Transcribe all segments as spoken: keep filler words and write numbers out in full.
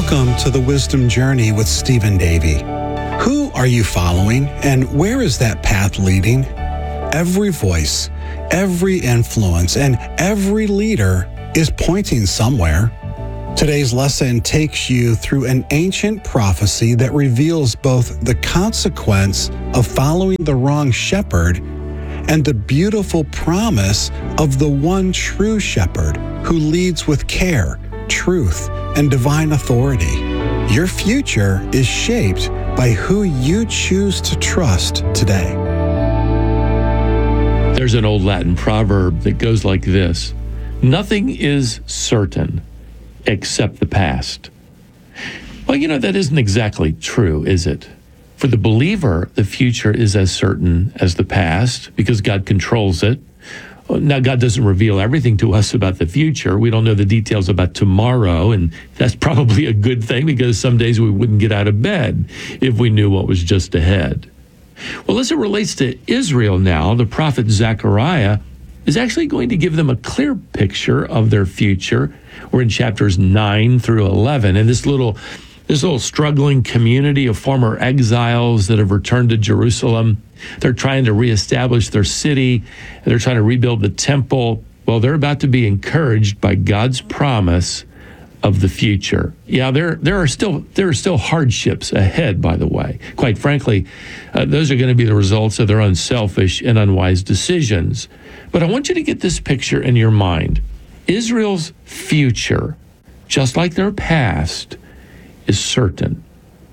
Welcome to the Wisdom Journey with Stephen Davey. Who are you following, and where is that path leading? Every voice, every influence, and every leader is pointing somewhere. Today's lesson takes you through an ancient prophecy that reveals both the consequence of following the wrong shepherd and the beautiful promise of the one true shepherd who leads with care, truth, and divine authority. Your future is shaped by who you choose to trust today. There's an old Latin proverb that goes like this: nothing is certain except the past. Well, you know, that isn't exactly true, is it? For the believer, the future is as certain as the past because God controls it. Now, God doesn't reveal everything to us about the future. We don't know the details about tomorrow, and that's probably a good thing because some days we wouldn't get out of bed if we knew what was just ahead. Well, as it relates to Israel now, the prophet Zechariah is actually going to give them a clear picture of their future. We're in chapters nine through eleven, and this little this little struggling community of former exiles that have returned to Jerusalem, they're trying to reestablish their city, they're trying to rebuild the temple. Well, they're about to be encouraged by God's promise of the future. Yeah, there there are still there are still hardships ahead, by the way. Quite frankly, uh, those are going to be the results of their unselfish and unwise decisions. But I want you to get this picture in your mind. Israel's future, just like their past, is certain.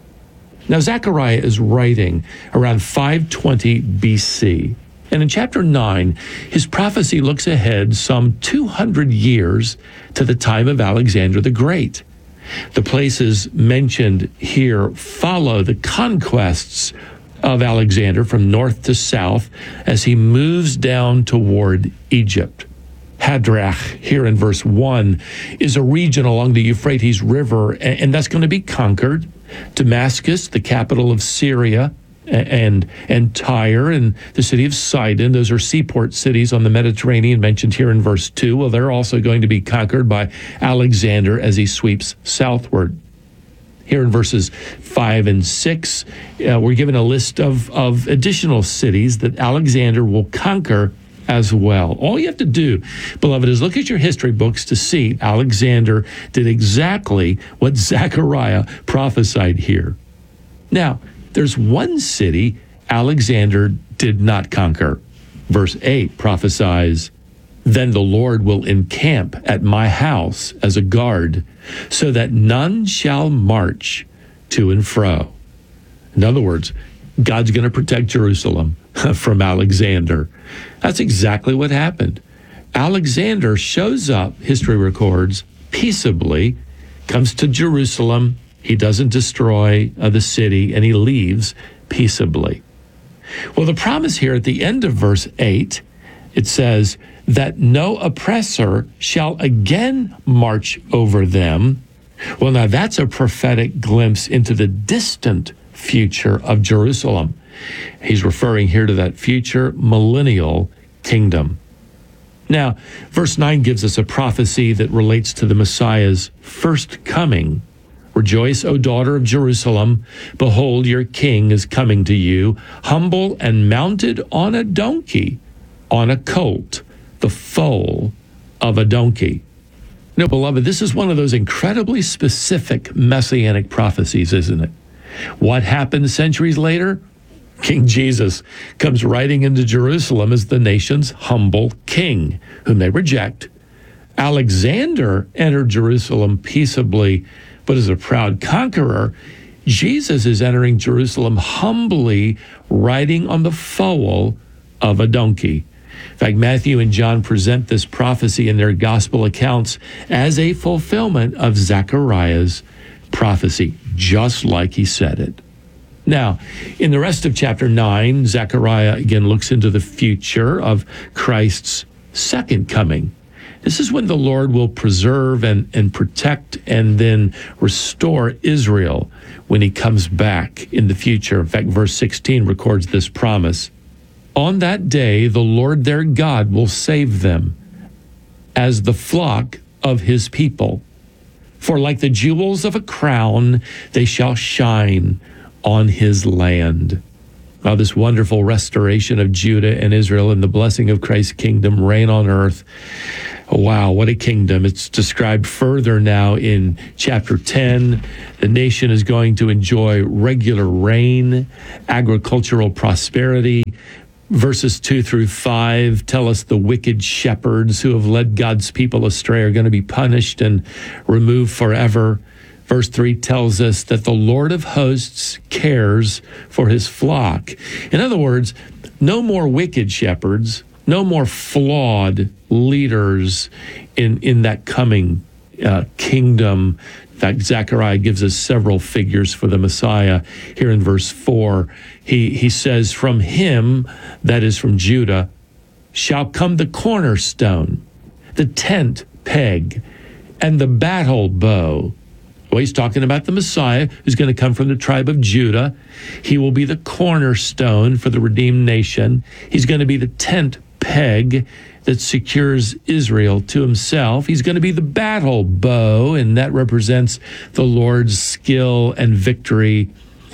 Now, Zechariah is writing around five twenty B C. And in chapter nine, his prophecy looks ahead some two hundred years to the time of Alexander the Great. The places mentioned here follow the conquests of Alexander from north to south as he moves down toward Egypt. Hadrach, here in verse one, is a region along the Euphrates River, and that's going to be conquered. Damascus, the capital of Syria, and and Tyre and the city of Sidon, those are seaport cities on the Mediterranean mentioned here in verse two. Well, they're also going to be conquered by Alexander as he sweeps southward. Here in verses five and six, uh, we're given a list of, of additional cities that Alexander will conquer as well. All you have to do, beloved, is look at your history books to see Alexander did exactly what Zechariah prophesied here. Now, there's one city Alexander did not conquer. Verse eight prophesies, "Then the Lord will encamp at my house as a guard, so that none shall march to and fro." In other words, God's going to protect Jerusalem from Alexander. That's exactly what happened. Alexander shows up, history records, peaceably, comes to Jerusalem. He doesn't destroy uh, the city, and he leaves peaceably. Well, the promise here at the end of verse eight, it says that no oppressor shall again march over them. Well, now that's a prophetic glimpse into the distant future of Jerusalem. He's referring here to that future millennial kingdom. Now, verse nine gives us a prophecy that relates to the Messiah's first coming. "Rejoice, O daughter of Jerusalem. Behold, your king is coming to you, humble and mounted on a donkey, on a colt, the foal of a donkey." No, beloved, this is one of those incredibly specific messianic prophecies, isn't it? What happened centuries later? King Jesus comes riding into Jerusalem as the nation's humble king, whom they reject. Alexander entered Jerusalem peaceably, but as a proud conqueror. Jesus is entering Jerusalem humbly, riding on the foal of a donkey. In fact, Matthew and John present this prophecy in their gospel accounts as a fulfillment of Zechariah's prophecy, just like he said it. Now, in the rest of chapter nine, Zechariah again looks into the future of Christ's second coming. This is when the Lord will preserve and, and protect and then restore Israel when he comes back in the future. In fact, verse sixteen records this promise. "On that day, the Lord their God will save them as the flock of his people. For like the jewels of a crown, they shall shine on his land. Now, this wonderful restoration of Judah and Israel and the blessing of Christ's kingdom reign on earth. Wow, what a kingdom. It's described further now in chapter ten. The nation is going to enjoy regular rain, agricultural prosperity. Verses two through five tell us the wicked shepherds who have led God's people astray are going to be punished and removed forever. Verse three tells us that the Lord of hosts cares for his flock. In other words, no more wicked shepherds, no more flawed leaders in, in that coming uh, kingdom. In fact, Zechariah gives us several figures for the Messiah. Here in verse four, he, he says, from him, that is from Judah, shall come the cornerstone, the tent peg, and the battle bow. Well, he's talking about the Messiah who's going to come from the tribe of Judah. He will be the cornerstone for the redeemed nation. He's going to be the tent peg that secures Israel to himself. He's going to be the battle bow, and that represents the Lord's skill and victory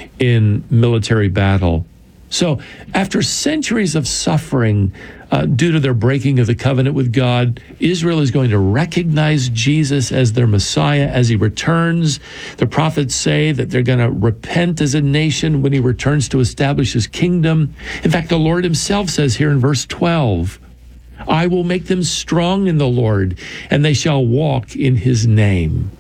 in military battle. So after centuries of suffering uh, due to their breaking of the covenant with God, Israel is going to recognize Jesus as their Messiah as he returns. The prophets say that they're going to repent as a nation when he returns to establish his kingdom. In fact, the Lord himself says here in verse twelve, I will make them strong in the Lord, and they shall walk in his name.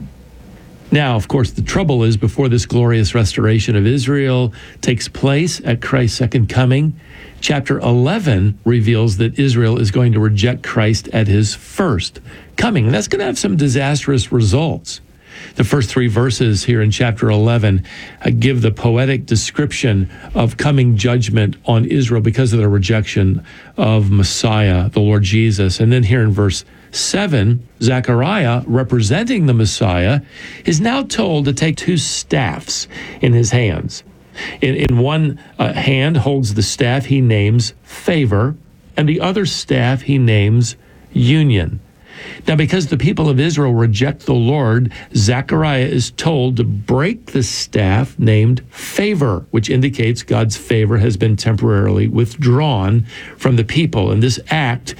Now, of course, the trouble is before this glorious restoration of Israel takes place at Christ's second coming, chapter eleven reveals that Israel is going to reject Christ at his first coming. And that's going to have some disastrous results. The first three verses here in chapter eleven uh, give the poetic description of coming judgment on Israel because of their rejection of Messiah, the Lord Jesus. And then here in verse seven, Zechariah, representing the Messiah, is now told to take two staffs in his hands. In, in one uh, hand holds the staff he names favor, and the other staff he names union. Now, because the people of Israel reject the Lord, Zechariah is told to break the staff named favor, which indicates God's favor has been temporarily withdrawn from the people. And this act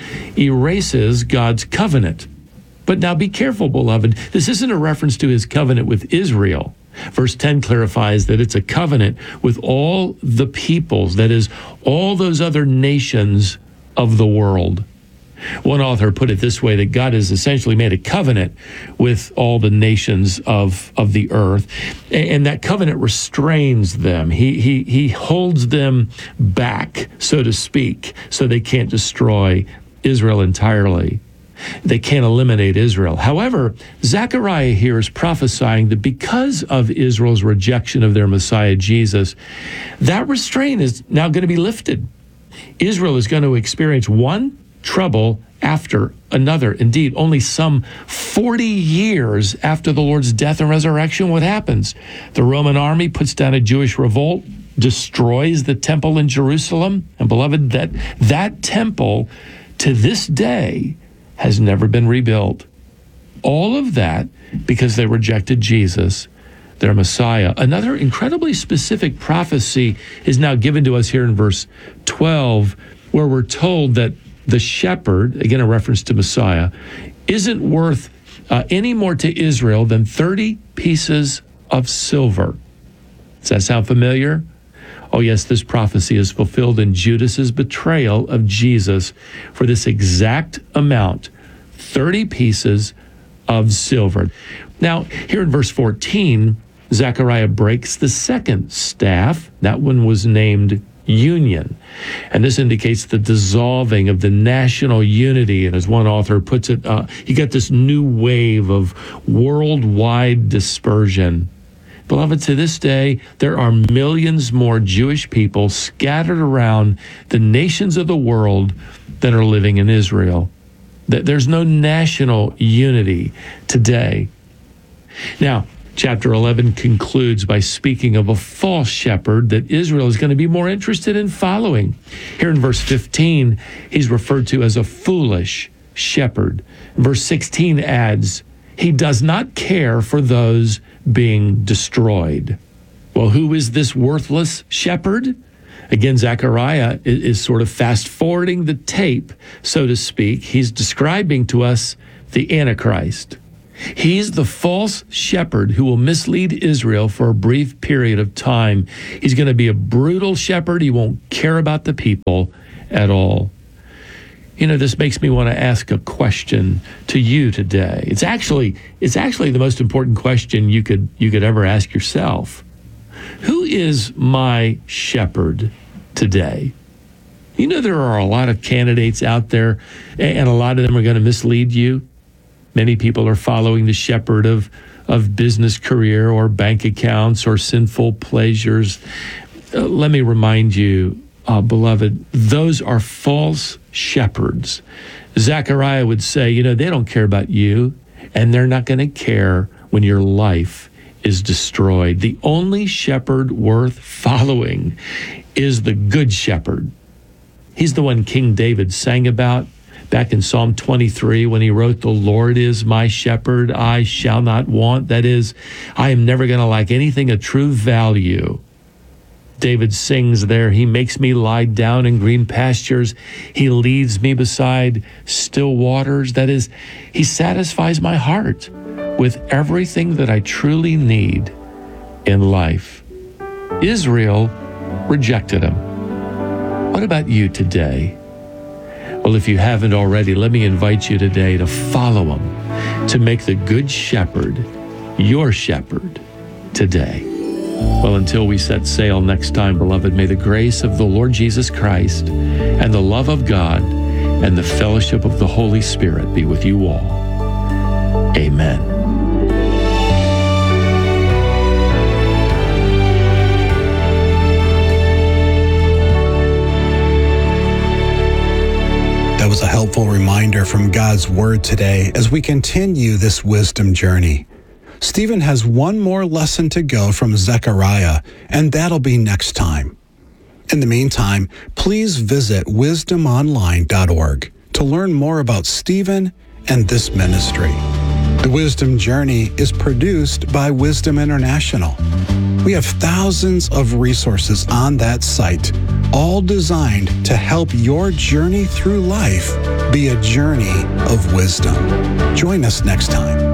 erases God's covenant. But now be careful, beloved. This isn't a reference to his covenant with Israel. Verse ten clarifies that it's a covenant with all the peoples, that is, all those other nations of the world. One author put it this way, that God has essentially made a covenant with all the nations of, of the earth, and that covenant restrains them. He, he, he holds them back, so to speak, so they can't destroy Israel entirely. They can't eliminate Israel. However, Zechariah here is prophesying that because of Israel's rejection of their Messiah, Jesus, that restraint is now going to be lifted. Israel is going to experience one trouble after another. Indeed, only some forty years after the Lord's death and resurrection, what happens? The Roman army puts down a Jewish revolt, destroys the temple in Jerusalem. And beloved, that that temple to this day has never been rebuilt. All of that because they rejected Jesus, their Messiah. Another incredibly specific prophecy is now given to us here in verse twelve, where we're told that the shepherd, again a reference to Messiah, isn't worth uh, any more to Israel than thirty pieces of silver. Does that sound familiar? Oh yes, this prophecy is fulfilled in Judas's betrayal of Jesus for this exact amount, thirty pieces of silver. Now, here in verse fourteen, Zechariah breaks the second staff. That one was named union. And this indicates the dissolving of the national unity. And as one author puts it, uh, you got this new wave of worldwide dispersion. Beloved, to this day, there are millions more Jewish people scattered around the nations of the world than are living in Israel. There's no national unity today. Now, chapter eleven concludes by speaking of a false shepherd that Israel is going to be more interested in following. Here in verse fifteen, he's referred to as a foolish shepherd. Verse sixteen adds, He does not care for those being destroyed. Well, who is this worthless shepherd? Again, Zechariah is, is sort of fast-forwarding the tape, so to speak. He's describing to us the Antichrist. He's the false shepherd who will mislead Israel for a brief period of time. He's going to be a brutal shepherd. He won't care about the people at all. You know, this makes me want to ask a question to you today. It's actually it's actually the most important question you could you could ever ask yourself. Who is my shepherd today? You know, there are a lot of candidates out there, and a lot of them are going to mislead you. Many people are following the shepherd of, of business career or bank accounts or sinful pleasures. Uh, let me remind you, uh, beloved, those are false shepherds. Zechariah would say, you know, they don't care about you, and they're not going to care when your life is destroyed. The only shepherd worth following is the good shepherd. He's the one King David sang about back in Psalm twenty-three when he wrote, "The Lord is my shepherd, I shall not want." That is, I am never going to lack anything of true value. David sings there, "He makes me lie down in green pastures. He leads me beside still waters." That is, he satisfies my heart with everything that I truly need in life. Israel rejected him. What about you today? Well, if you haven't already, let me invite you today to follow him, to make the Good Shepherd your shepherd today. Well, until we set sail next time, beloved, may the grace of the Lord Jesus Christ and the love of God and the fellowship of the Holy Spirit be with you all. Amen. That was a helpful reminder from God's Word today as we continue this wisdom journey. Stephen has one more lesson to go from Zechariah, and that'll be next time. In the meantime, please visit wisdom online dot org to learn more about Stephen and this ministry. The Wisdom Journey is produced by Wisdom International. We have thousands of resources on that site, all designed to help your journey through life be a journey of wisdom. Join us next time.